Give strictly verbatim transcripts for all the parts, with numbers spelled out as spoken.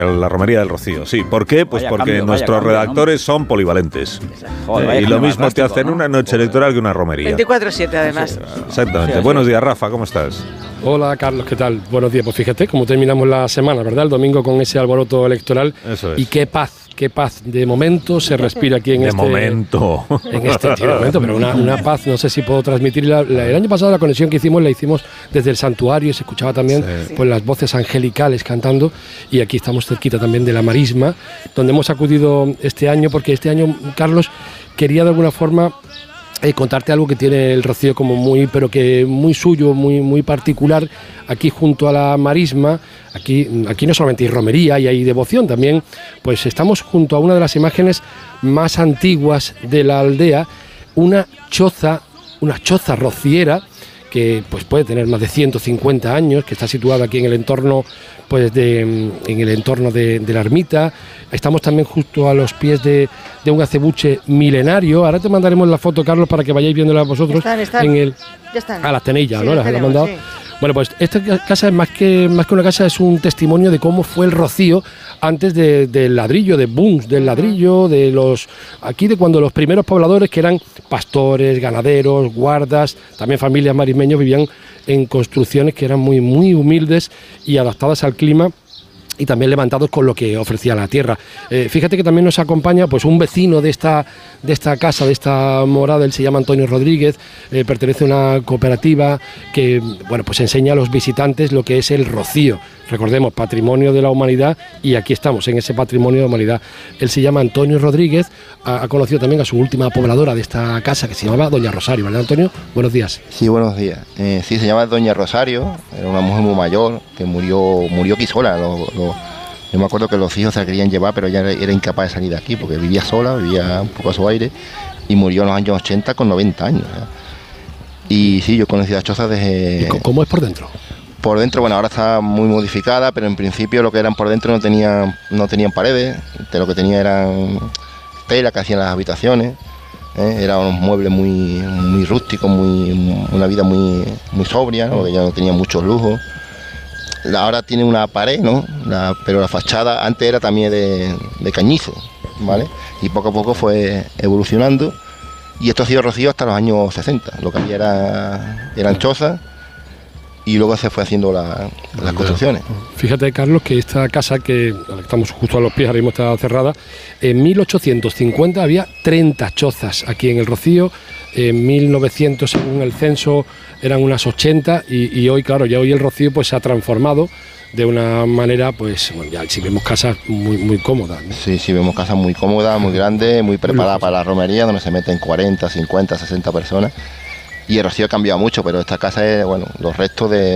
La romería del Rocío, sí. ¿Por qué? Pues Vaya porque cambio, nuestros cambio, redactores ¿no? son polivalentes. Joder, eh, y lo mismo te hacen ¿no? una noche electoral que una romería. veinticuatro siete además. Sí, exactamente. Sí, sí. Buenos días, Rafa, ¿cómo estás? Hola, Carlos, ¿qué tal? Buenos días. Pues fíjate cómo terminamos la semana, ¿verdad? El domingo con ese alboroto electoral. Eso es. Y qué paz, qué paz. De momento se respira aquí en de este... momento. En este tío, de momento, pero una, una paz, no sé si puedo transmitirla. La, el año pasado la conexión que hicimos la hicimos desde el santuario y se escuchaba también sí. pues las voces angelicales cantando, y aquí estamos cerquita también de la marisma, donde hemos acudido este año, porque este año, Carlos, quería de alguna forma Eh, contarte algo que tiene el Rocío como muy, pero que muy suyo, muy, muy particular, aquí junto a la marisma. Aquí, aquí no solamente hay romería y hay devoción, también pues estamos junto a una de las imágenes más antiguas de la aldea, una choza, una choza rociera, que pues puede tener más de ciento cincuenta años, que está situada aquí en el entorno pues de en el entorno de, de la ermita. Estamos también justo a los pies de, de un acebuche milenario. Ahora te mandaremos la foto, Carlos, para que vayáis viéndola vosotros. Están, están. En el, ya están. a las tenéis ya, sí, ¿no? Las han mandado. Sí. Bueno, pues esta casa es más que, más que una casa, es un testimonio de cómo fue el Rocío antes de, del ladrillo, de booms, del ladrillo, de los aquí de cuando los primeros pobladores, que eran pastores, ganaderos, guardas, también familias marismeños, vivían en construcciones que eran muy, muy humildes y adaptadas al clima, y también levantados con lo que ofrecía la tierra. Eh, fíjate que también nos acompaña pues un vecino de esta, de esta casa, de esta morada. Él se llama Antonio Rodríguez, eh, pertenece a una cooperativa que bueno, pues enseña a los visitantes lo que es el Rocío. Recordemos, patrimonio de la humanidad, y aquí estamos en ese patrimonio de la humanidad. Él se llama Antonio Rodríguez, ha, ha conocido también a su última pobladora de esta casa, que se llamaba Doña Rosario, ¿verdad, Antonio? Buenos días. Sí, buenos días. Eh, sí, se llama Doña Rosario, era una mujer muy mayor que murió, murió aquí sola. Lo, lo, yo me acuerdo que los hijos se la querían llevar, pero ella era, era incapaz de salir de aquí porque vivía sola, vivía un poco a su aire, y murió en los años ochenta con noventa años. ¿eh? Y sí, yo conocí la choza desde... ¿Y cómo es por dentro? Por dentro, bueno, ahora está muy modificada, pero en principio lo que eran por dentro no tenían, no tenían paredes, de lo que tenía eran tela que hacían las habitaciones, ¿eh? Eran unos muebles muy, muy rústicos, muy, una vida muy, muy sobria, ¿no? Porque ya no tenía muchos lujos. Ahora tiene una pared, ¿no? La, pero la fachada antes era también de, de cañizo, ¿vale? Y poco a poco fue evolucionando, y esto ha sido Rocío hasta los años sesenta, lo que había era, eran chozas, y luego se fue haciendo la, las construcciones. Fíjate, Carlos, que esta casa, que estamos justo a los pies, ahora mismo está cerrada, en mil ochocientos cincuenta había treinta chozas aquí en el Rocío, en mil novecientos, según el censo, eran unas ochenta, y, y hoy, claro, ya hoy el Rocío pues se ha transformado de una manera, pues, bueno, ya sí vemos casas muy, muy cómodas, ¿no? Sí, sí, vemos casas muy cómodas, muy grandes, muy preparadas para la romería, donde se meten cuarenta, cincuenta, sesenta personas. Y el Rocío ha cambiado mucho, pero esta casa es, bueno, los restos de,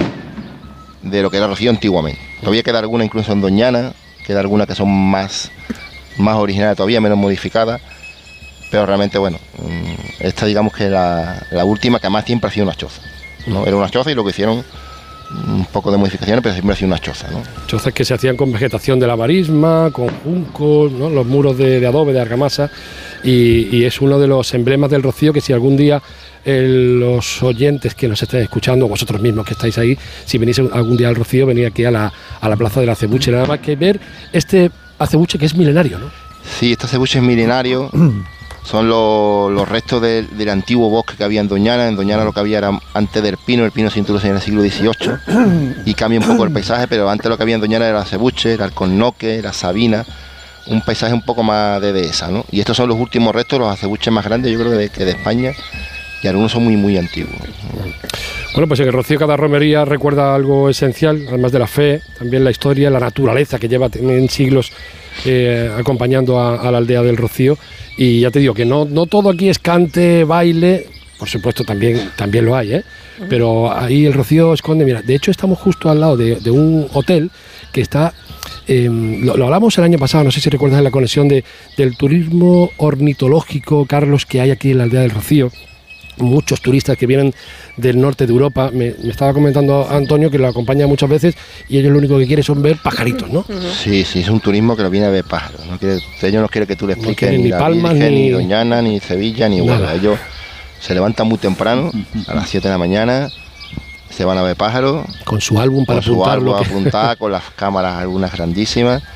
de lo que era Rocío antiguamente. Todavía queda alguna incluso en Doñana, queda alguna que son más, más originales todavía, menos modificadas, pero realmente, bueno, esta digamos que era la última, que más siempre ha sido una choza, ¿no? Era una choza, y lo que hicieron un poco de modificaciones, pero siempre ha sido una choza, ¿no? Chozas que se hacían con vegetación de la marisma, con juncos, ¿no? Los muros de, de adobe, de argamasa, y, y es uno de los emblemas del Rocío que si algún día el, los oyentes que nos estén escuchando, vosotros mismos que estáis ahí, si venís algún día al Rocío, venid aquí a la, a la plaza del acebuche, nada más que ver este acebuche que es milenario, ¿no? Sí, este acebuche es milenario. Son los, los restos de, del antiguo bosque que había en Doñana. En Doñana lo que había era antes del pino, el pino se introduce en el siglo dieciocho y cambia un poco el paisaje, pero antes lo que había en Doñana era el acebuche, era el alcornoque, la sabina, un paisaje un poco más de dehesa, ¿no? Y estos son los últimos restos, los acebuches más grandes, yo creo que de, que de España, y algunos son muy, muy antiguos. Bueno, pues en el Rocío cada romería recuerda algo esencial, además de la fe, también la historia, la naturaleza que lleva en siglos eh, acompañando a, a la aldea del Rocío. Y ya te digo que no, no todo aquí es cante, baile, por supuesto también, también lo hay, ¿eh? Pero ahí el Rocío esconde, mira, de hecho estamos justo al lado de, de un hotel que está, eh, lo, lo hablamos el año pasado, no sé si recuerdas, en la conexión de, del turismo ornitológico, Carlos, que hay aquí en la aldea del Rocío. Muchos turistas que vienen del norte de Europa, me, me estaba comentando Antonio que lo acompaña muchas veces, y ellos lo único que quieren son ver pajaritos, ¿no? Sí, sí, es un turismo que lo viene a ver pájaros, no quiere, ellos no quieren que tú le expliques no ni, ni la Palmas, Virgen, ni... ni Doñana, ni Sevilla, ni Huelva. Ellos se levantan muy temprano, a las siete de la mañana, se van a ver pájaros, con su álbum para con su apuntar, álbum lo que... apuntar, con las cámaras algunas grandísimas,